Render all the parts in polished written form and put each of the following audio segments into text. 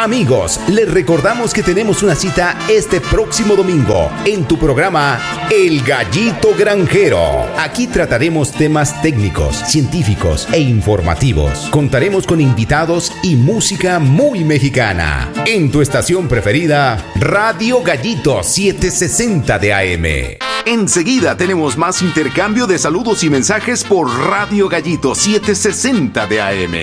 Amigos, les recordamos que tenemos una cita este próximo domingo en tu programa El Gallito Granjero. Aquí trataremos temas técnicos, científicos e informativos. Contaremos con invitados y música muy mexicana. En tu estación preferida, Radio Gallito 760 de AM. Enseguida tenemos más intercambio de saludos y mensajes por Radio Gallito 760 de AM.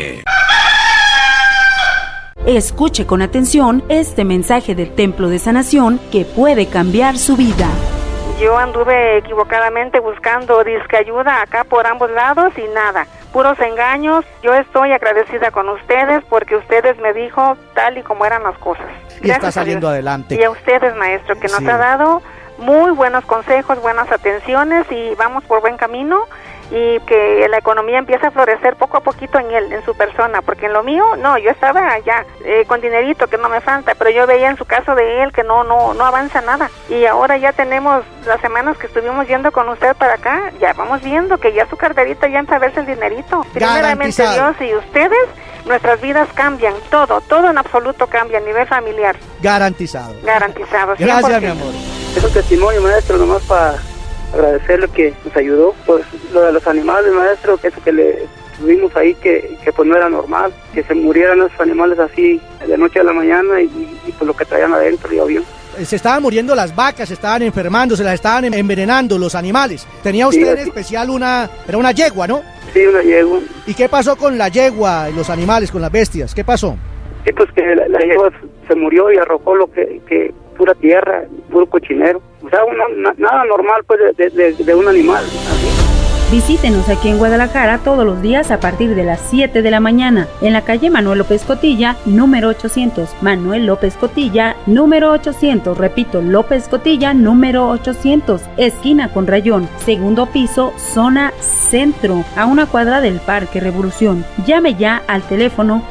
Escuche con atención este mensaje del Templo de Sanación que puede cambiar su vida. Yo anduve equivocadamente buscando disque ayuda acá por ambos lados y nada, puros engaños. Yo estoy agradecida con ustedes porque ustedes me dijo tal y como eran las cosas. Y está saliendo adelante. Y a ustedes, maestro, que nos ha dado muy buenos consejos, buenas atenciones y vamos por buen camino. Y que la economía empieza a florecer poco a poquito en él, en su persona, porque en lo mío, no, yo estaba allá con dinerito que no me falta, pero yo veía en su caso de él que no avanza nada. Y ahora ya tenemos las semanas que estuvimos yendo con usted para acá, ya vamos viendo que ya su carterita ya empieza a verse el dinerito. Primeramente Dios y ustedes, nuestras vidas cambian, todo en absoluto cambia a nivel familiar. Garantizado. 100%. Gracias, mi amor. Es un testimonio, maestro, nomás para agradecer lo que nos ayudó, pues lo de los animales, maestro, que eso que le tuvimos ahí que pues no era normal, que se murieran esos animales así de noche a la mañana y pues lo que traían adentro, ya vio. Se estaban muriendo las vacas, se estaban enfermando, se las estaban envenenando los animales. Tenía usted en especial era una yegua, ¿no? Sí, una yegua. ¿Y qué pasó con la yegua y los animales, con las bestias? ¿Qué pasó? Sí, pues que la yegua se murió y arrojó lo que pura tierra, puro cochinero. O sea, nada normal pues de un animal. Así. Visítenos aquí en Guadalajara todos los días a partir de las 7 de la mañana en la calle Manuel López Cotilla, número 800. Manuel López Cotilla, número 800. Repito, López Cotilla, número 800. Esquina con Rayón, segundo piso, zona centro, a una cuadra del Parque Revolución. Llame ya al teléfono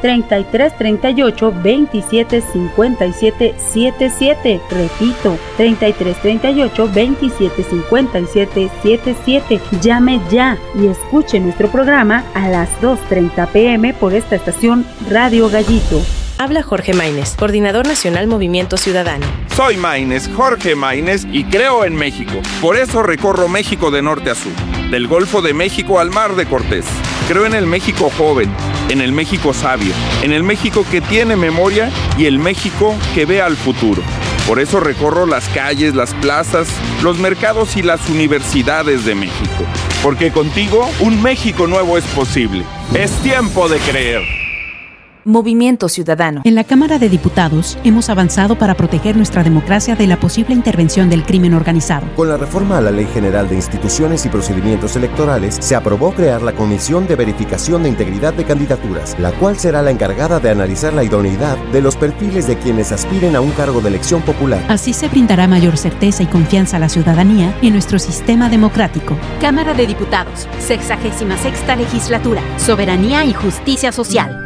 3338 27 57 77. Repito, 3338 27 57 77. Llame ya y escuche nuestro programa a las 2:30 p.m. por esta estación Radio Gallito. Habla Jorge Maínez, Coordinador Nacional Movimiento Ciudadano. Soy Maínez, Jorge Maínez, y creo en México. Por eso recorro México de norte a sur, del Golfo de México al Mar de Cortés. Creo en el México joven, en el México sabio, en el México que tiene memoria y el México que ve al futuro. Por eso recorro las calles, las plazas, los mercados y las universidades de México. Porque contigo, un México nuevo es posible. Es tiempo de creer. Movimiento Ciudadano. En la Cámara de Diputados hemos avanzado para proteger nuestra democracia de la posible intervención del crimen organizado. Con la reforma a la Ley General de Instituciones y Procedimientos Electorales, se aprobó crear la Comisión de Verificación de Integridad de Candidaturas, la cual será la encargada de analizar la idoneidad de los perfiles de quienes aspiren a un cargo de elección popular. Así se brindará mayor certeza y confianza a la ciudadanía en nuestro sistema democrático. Cámara de Diputados, 66ª Legislatura, Soberanía y Justicia Social.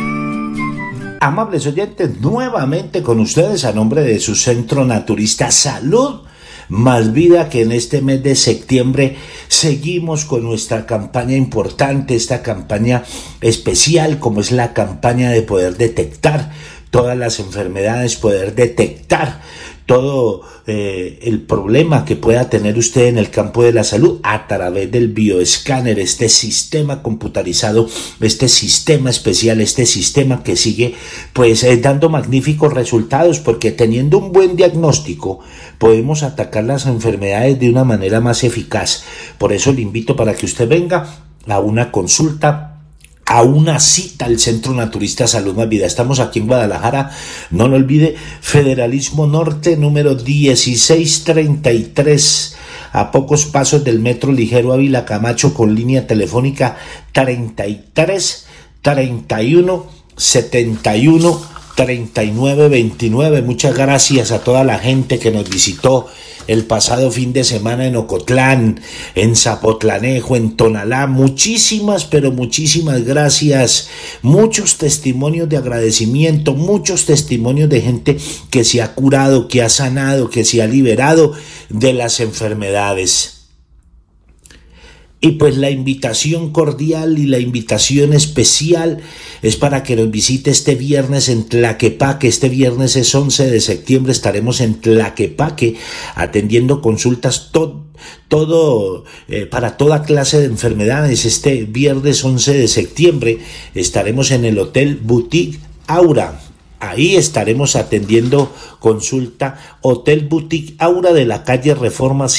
Amables oyentes, nuevamente con ustedes a nombre de su Centro Naturista Salud Más Vida, que en este mes de septiembre seguimos con nuestra campaña importante, esta campaña especial como es la campaña de poder detectar todas las enfermedades, poder detectar todo el problema que pueda tener usted en el campo de la salud a través del bioescáner, este sistema computarizado, este sistema especial, este sistema que sigue pues dando magníficos resultados, porque teniendo un buen diagnóstico podemos atacar las enfermedades de una manera más eficaz. Por eso le invito para que usted venga a una consulta, a una cita al Centro Naturista Salud Más Vida. Estamos aquí en Guadalajara, no lo olvide, Federalismo Norte, número 1633, a pocos pasos del Metro Ligero Ávila Camacho, con línea telefónica 33 31 71 39 29. Muchas gracias a toda la gente que nos visitó el pasado fin de semana en Ocotlán, en Zapotlanejo, en Tonalá. Muchísimas, pero muchísimas gracias. Muchos testimonios de agradecimiento, muchos testimonios de gente que se ha curado, que ha sanado, que se ha liberado de las enfermedades. Y pues la invitación cordial y la invitación especial es para que nos visite este viernes en Tlaquepaque. Este viernes es 11 de septiembre, estaremos en Tlaquepaque atendiendo consultas para toda clase de enfermedades. Este viernes 11 de septiembre estaremos en el Hotel Boutique Aura. Ahí estaremos atendiendo consulta Hotel Boutique Aura de la calle Reforma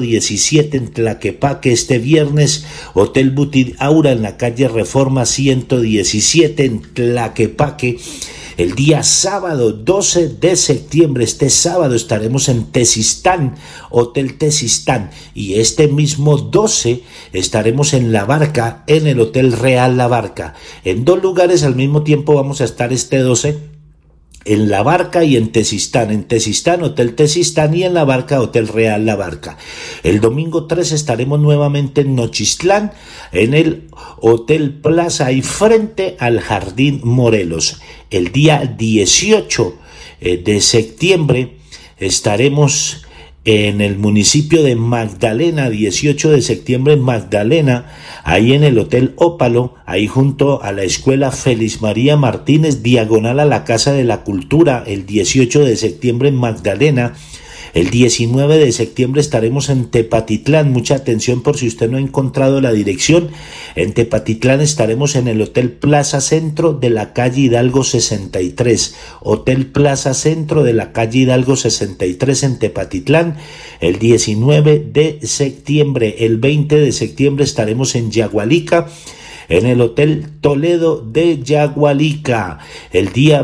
117 en Tlaquepaque. Este viernes Hotel Boutique Aura en la calle Reforma 117 en Tlaquepaque. El día sábado 12 de septiembre, este sábado estaremos en Tezistán, Hotel Tezistán, y este mismo 12 estaremos en La Barca, en el Hotel Real La Barca. En 2 lugares al mismo tiempo vamos a estar este 12, en La Barca y en Tezistán, Hotel Tezistán, y en La Barca, Hotel Real La Barca. El domingo 3 estaremos nuevamente en Nochistlán, en el Hotel Plaza y frente al Jardín Morelos. El día 18 de septiembre estaremos en el municipio de Magdalena, 18 de septiembre en Magdalena, ahí en el Hotel Ópalo, ahí junto a la Escuela Félix María Martínez, diagonal a la Casa de la Cultura, el 18 de septiembre en Magdalena. El 19 de septiembre estaremos en Tepatitlán. Mucha atención por si usted no ha encontrado la dirección. En Tepatitlán estaremos en el Hotel Plaza Centro de la calle Hidalgo 63. Hotel Plaza Centro de la calle Hidalgo 63 en Tepatitlán. El 19 de septiembre. El 20 de septiembre estaremos en Yagualica, en el Hotel Toledo de Yagualica. El día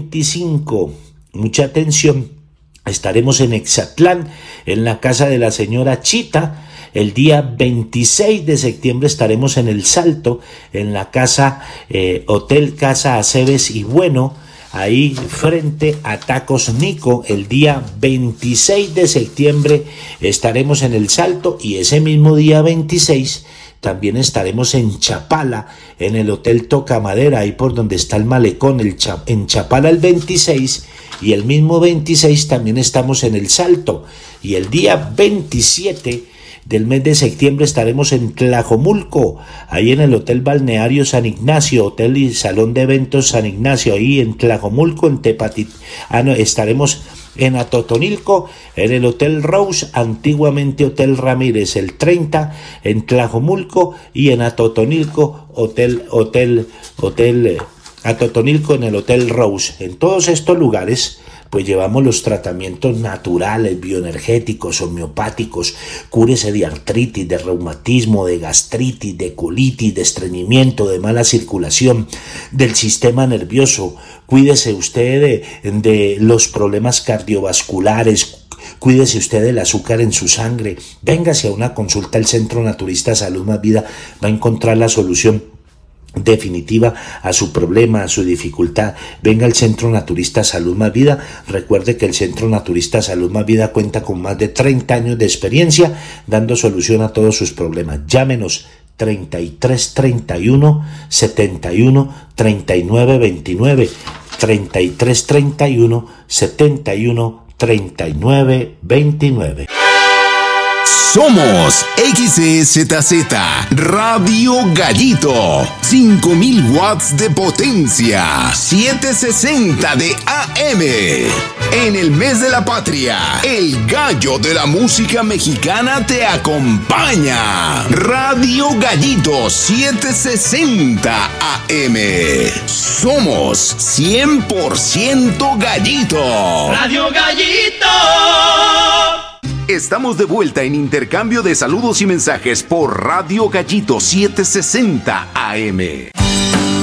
25, mucha atención, estaremos en Exatlán, en la casa de la señora Chita. El día 26 de septiembre estaremos en El Salto, en la casa Hotel Casa Aceves y Bueno, ahí frente a Tacos Nico. El día 26 de septiembre estaremos en El Salto, y ese mismo día 26 también estaremos en Chapala, en el Hotel Tocamadera, ahí por donde está el malecón, en Chapala el 26, y el mismo 26 también estamos en El Salto. Y el día 27 del mes de septiembre estaremos en Tlajomulco, ahí en el Hotel Balneario San Ignacio, Hotel y Salón de Eventos San Ignacio, ahí en Tlajomulco, en estaremos en Atotonilco, en el Hotel Rose, antiguamente Hotel Ramírez, el 30 en Tlajomulco, y en Atotonilco, Hotel Atotonilco en el Hotel Rose. En todos estos lugares pues llevamos los tratamientos naturales, bioenergéticos, homeopáticos. Cúrese de artritis, de reumatismo, de gastritis, de colitis, de estreñimiento, de mala circulación, del sistema nervioso. Cuídese usted de los problemas cardiovasculares. Cuídese usted del azúcar en su sangre. Véngase a una consulta al Centro Naturista Salud Más Vida. Va a encontrar la solución definitiva a su problema, a su dificultad. Venga al Centro Naturista Salud Más Vida. Recuerde que el Centro Naturista Salud Más Vida cuenta con más de 30 años de experiencia dando solución a todos sus problemas. Llámenos 33 31 71 39 29, 33 31 71 39 29. Somos XZZ Radio Gallito, 5000 watts de potencia, 760 de AM. En el mes de la patria, el gallo de la música mexicana te acompaña. Radio Gallito 760 AM. Somos 100% gallito. Radio Gallito. Estamos de vuelta en intercambio de saludos y mensajes por Radio Gallito 760 AM.